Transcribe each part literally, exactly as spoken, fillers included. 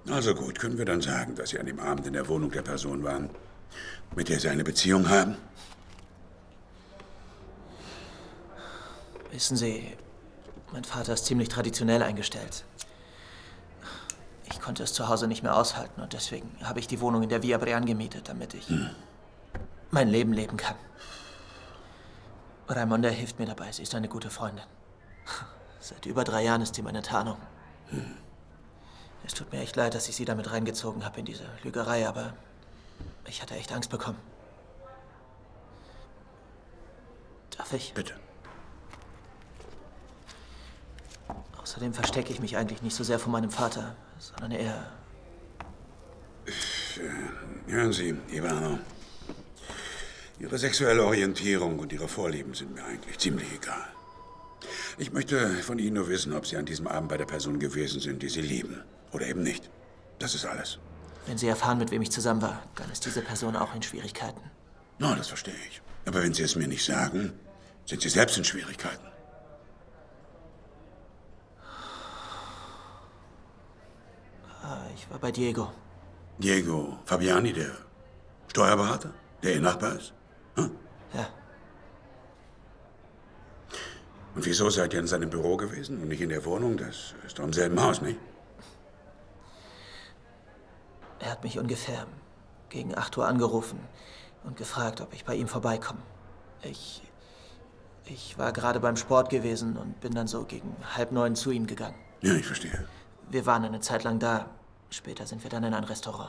Also gut, können wir dann sagen, dass Sie an dem Abend in der Wohnung der Person waren, mit der Sie eine Beziehung haben? Wissen Sie, mein Vater ist ziemlich traditionell eingestellt. Ich konnte es zu Hause nicht mehr aushalten und deswegen habe ich die Wohnung in der Via Brean gemietet, damit ich hm. mein Leben leben kann. Raimonda hilft mir dabei, sie ist eine gute Freundin. Seit über drei Jahren ist sie meine Tarnung. Hm. Es tut mir echt leid, dass ich sie damit reingezogen habe in diese Lügerei, aber ich hatte echt Angst bekommen. Darf ich? Bitte. Außerdem verstecke ich mich eigentlich nicht so sehr vor meinem Vater, sondern eher... Hören Sie, Ivano. Ihre sexuelle Orientierung und Ihre Vorlieben sind mir eigentlich ziemlich egal. Ich möchte von Ihnen nur wissen, ob Sie an diesem Abend bei der Person gewesen sind, die Sie lieben. Oder eben nicht. Das ist alles. Wenn Sie erfahren, mit wem ich zusammen war, dann ist diese Person auch in Schwierigkeiten. Na, no, das verstehe ich. Aber wenn Sie es mir nicht sagen, sind Sie selbst in Schwierigkeiten. Ich war bei Diego. Diego Fabiani, der Steuerberater, der Ihr Nachbar ist? Hm? Ja. Und wieso seid ihr in seinem Büro gewesen und nicht in der Wohnung? Das ist doch im selben Haus, nicht? Er hat mich ungefähr gegen acht Uhr angerufen und gefragt, ob ich bei ihm vorbeikomme. Ich... Ich war gerade beim Sport gewesen und bin dann so gegen halb neun zu ihm gegangen. Ja, ich verstehe. Wir waren eine Zeit lang da. Später sind wir dann in ein Restaurant.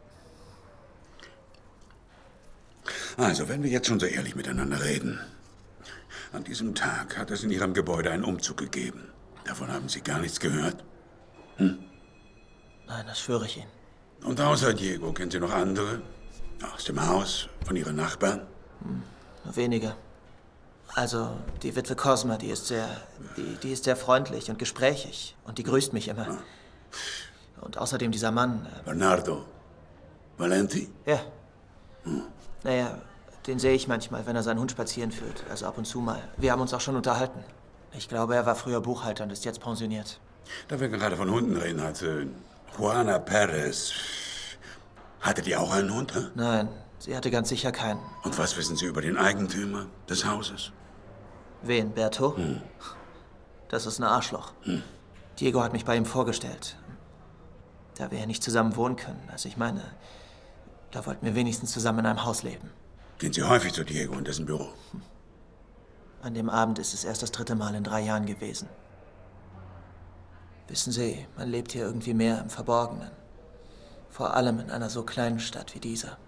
Also, wenn wir jetzt schon so ehrlich miteinander reden. An diesem Tag hat es in Ihrem Gebäude einen Umzug gegeben. Davon haben Sie gar nichts gehört? Hm? Nein, das schwöre ich Ihnen. Und außer Diego, kennen Sie noch andere? Aus dem Haus? Von Ihren Nachbarn? Hm, nur wenige. Also, die Witwe Cosma, die ist sehr, die, die ist sehr freundlich und gesprächig. Und die grüßt mich immer. Ah. Und außerdem dieser Mann... Äh, Bernardo Valenti? Ja. Hm. Naja, den sehe ich manchmal, wenn er seinen Hund spazieren führt. Also ab und zu mal. Wir haben uns auch schon unterhalten. Ich glaube, er war früher Buchhalter und ist jetzt pensioniert. Da wir gerade von Hunden reden, hatte Juana Perez... Hatte die auch einen Hund, hä? Nein, sie hatte ganz sicher keinen. Und was wissen Sie über den Eigentümer des Hauses? Wen, Berto? Hm. Das ist ein Arschloch. Hm. Diego hat mich bei ihm vorgestellt. Da wir ja nicht zusammen wohnen können. Also ich meine, da wollten wir wenigstens zusammen in einem Haus leben. Gehen Sie häufig zu Diego in dessen Büro? An dem Abend ist es erst das dritte Mal in drei Jahren gewesen. Wissen Sie, man lebt hier irgendwie mehr im Verborgenen. Vor allem in einer so kleinen Stadt wie dieser.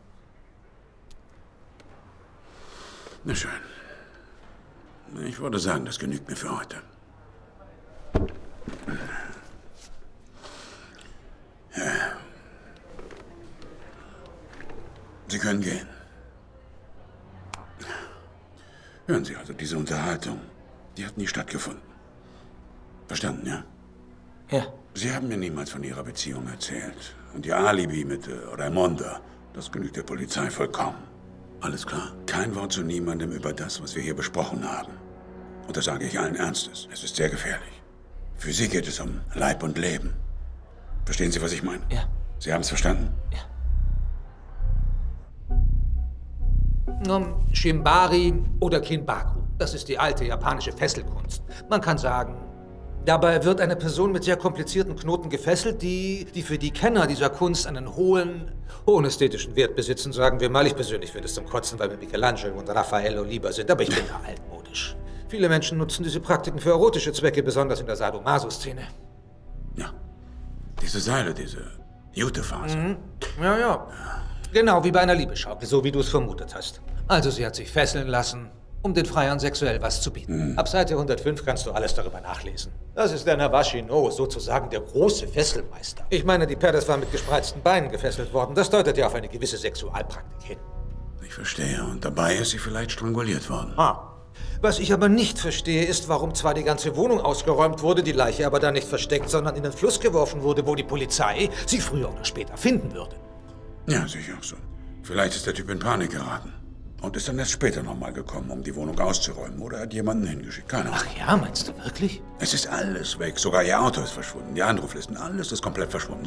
Na schön. Ich würde sagen, das genügt mir für heute. Ja. Sie können gehen. Hören Sie also, diese Unterhaltung, die hat nie stattgefunden. Verstanden, ja? Ja. Sie haben mir niemals von Ihrer Beziehung erzählt. Und Ihr Alibi mit äh, Raimonda, das genügt der Polizei vollkommen. Alles klar? Kein Wort zu niemandem über das, was wir hier besprochen haben. Und das sage ich allen Ernstes. Es ist sehr gefährlich. Für Sie geht es um Leib und Leben. Verstehen Sie, was ich meine? Ja. Sie haben es verstanden? Ja. Um, Shimbari oder Kinbaku. Das ist die alte japanische Fesselkunst. Man kann sagen, dabei wird eine Person mit sehr komplizierten Knoten gefesselt, die, die für die Kenner dieser Kunst einen hohen, hohen ästhetischen Wert besitzen, sagen wir mal. Ich persönlich finde es zum Kotzen, weil mir Michelangelo und Raffaello lieber sind, aber ich bin da altmodisch. Viele Menschen nutzen diese Praktiken für erotische Zwecke, besonders in der Sadomaso-Szene. Ja. Diese Seile, diese Jutephase. Mhm. Ja, ja. Genau wie bei einer Liebesschaukel, so wie du es vermutet hast. Also sie hat sich fesseln lassen, um den Freiern sexuell was zu bieten. Mhm. Ab Seite hundertfünf kannst du alles darüber nachlesen. Das ist der Nawashi no, sozusagen der große Fesselmeister. Ich meine, die Perez war mit gespreizten Beinen gefesselt worden. Das deutet ja auf eine gewisse Sexualpraktik hin. Ich verstehe. Und dabei ist sie vielleicht stranguliert worden. Ah. Was ich aber nicht verstehe, ist, warum zwar die ganze Wohnung ausgeräumt wurde, die Leiche aber dann nicht versteckt, sondern in den Fluss geworfen wurde, wo die Polizei sie früher oder später finden würde. Ja, sicher auch so. Vielleicht ist der Typ in Panik geraten. Und ist dann erst später nochmal gekommen, um die Wohnung auszuräumen. Oder hat jemanden hingeschickt. Keine Ahnung. Ach ja, meinst du wirklich? Es ist alles weg. Sogar ihr Auto ist verschwunden. Die Anruflisten, alles ist komplett verschwunden.